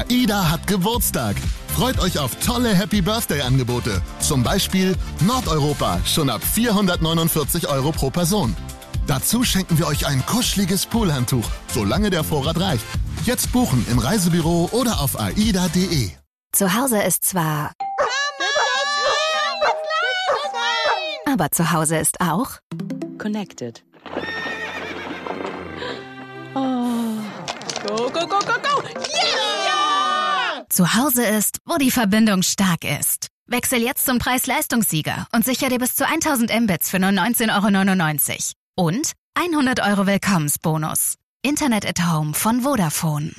AIDA hat Geburtstag. Freut euch auf tolle Happy-Birthday-Angebote. Zum Beispiel Nordeuropa, schon ab 449 € pro Person. Dazu schenken wir euch ein kuscheliges Poolhandtuch, solange der Vorrat reicht. Jetzt buchen im Reisebüro oder auf aida.de. Zu Hause ist zwar... Aber zu Hause ist auch... Connected. Oh. Go, go, go, go, go! Yeah! Zu Hause ist, wo die Verbindung stark ist. Wechsel jetzt zum Preis-Leistungssieger und sicher dir bis zu 1000 Mbits für nur 19,99 € und 100 € Willkommensbonus. Internet at Home von Vodafone.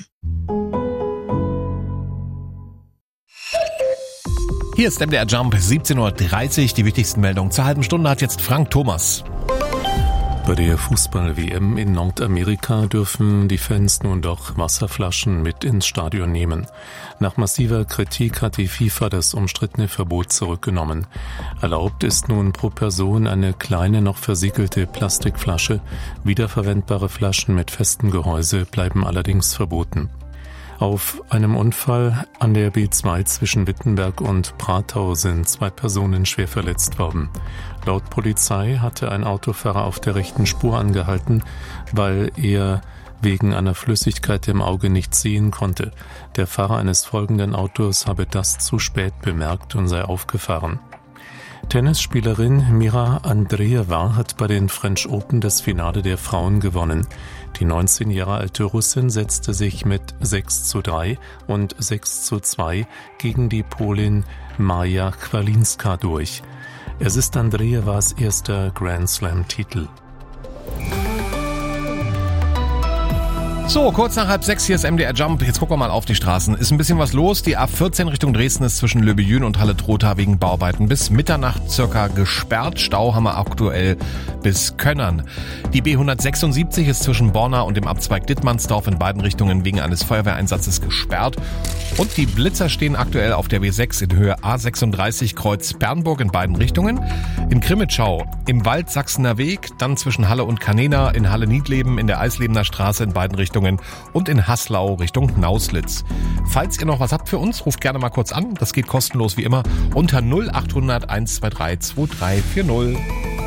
Hier ist MDR Jump, 17:30 Uhr. Die wichtigsten Meldungen zur halben Stunde hat jetzt Frank Thomas. Bei der Fußball-WM in Nordamerika dürfen die Fans nun doch Wasserflaschen mit ins Stadion nehmen. Nach massiver Kritik hat die FIFA das umstrittene Verbot zurückgenommen. Erlaubt ist nun pro Person eine kleine, noch versiegelte Plastikflasche. Wiederverwendbare Flaschen mit festem Gehäuse bleiben allerdings verboten. Auf einem Unfall an der B2 zwischen Wittenberg und Pratau sind 2 Personen schwer verletzt worden. Laut Polizei hatte ein Autofahrer auf der rechten Spur angehalten, weil er wegen einer Flüssigkeit im Auge nicht sehen konnte. Der Fahrer eines folgenden Autos habe das zu spät bemerkt und sei aufgefahren. Tennisspielerin Mira Andreeva hat bei den French Open das Finale der Frauen gewonnen. Die 19 Jahre alte Russin setzte sich mit 6:3 und 6:2 gegen die Polin Maja Kwalinska durch. Es ist Andreevas erster Grand Slam-Titel. So, kurz nach 5:30 hier ist MDR Jump. Jetzt gucken wir mal auf die Straßen. Ist ein bisschen was los. Die A14 Richtung Dresden ist zwischen Löbejün und Halle-Trotha wegen Bauarbeiten bis Mitternacht circa gesperrt. Stau haben wir aktuell bis Könnern. Die B176 ist zwischen Borna und dem Abzweig Dittmannsdorf in beiden Richtungen wegen eines Feuerwehreinsatzes gesperrt. Und die Blitzer stehen aktuell auf der B6 in Höhe A36 Kreuz Bernburg in beiden Richtungen. In Krimitschau im Wald Sachsener Weg, dann zwischen Halle und Canena, in Halle-Niedleben, in der Eislebener Straße in beiden Richtungen und in Haslau Richtung Nauslitz. Falls ihr noch was habt für uns, ruft gerne mal kurz an. Das geht kostenlos wie immer unter 0800 123 2340.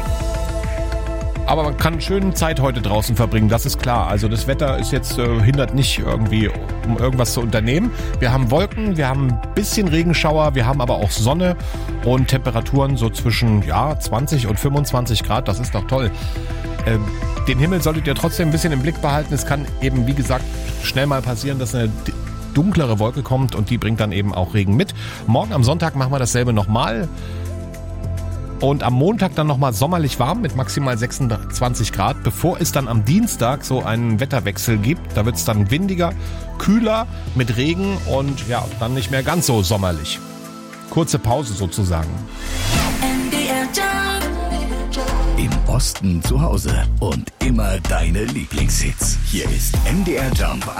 Aber man kann eine schöne Zeit heute draußen verbringen, das ist klar. Also das Wetter ist jetzt hindert nicht irgendwie, um irgendwas zu unternehmen. Wir haben Wolken, wir haben ein bisschen Regenschauer, wir haben aber auch Sonne und Temperaturen so zwischen 20 und 25 Grad. Das ist doch toll. Den Himmel solltet ihr trotzdem ein bisschen im Blick behalten. Es kann eben, wie gesagt, schnell mal passieren, dass eine dunklere Wolke kommt und die bringt dann eben auch Regen mit. Morgen am Sonntag machen wir dasselbe nochmal. Und am Montag dann nochmal sommerlich warm mit maximal 26 Grad, bevor es dann am Dienstag so einen Wetterwechsel gibt. Da wird es dann windiger, kühler mit Regen und dann nicht mehr ganz so sommerlich. Kurze Pause sozusagen. Im Osten zu Hause und immer deine Lieblingshits. Hier ist MDR Jump.